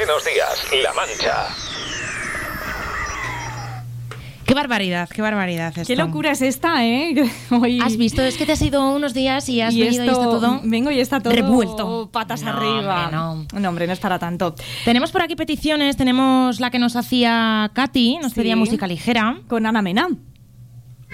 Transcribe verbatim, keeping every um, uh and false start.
Buenos días, La Mancha. Qué barbaridad, qué barbaridad esto. Qué locura es esta, ¿eh? Hoy... Has visto, es que te has ido unos días y has y venido esto, y está todo vengo y está todo revuelto. Patas no, arriba. Hombre, no. no, hombre, no es para tanto. Tenemos por aquí peticiones, tenemos la que nos hacía Katy, nos Sí. pedía música ligera. Con Ana Mena.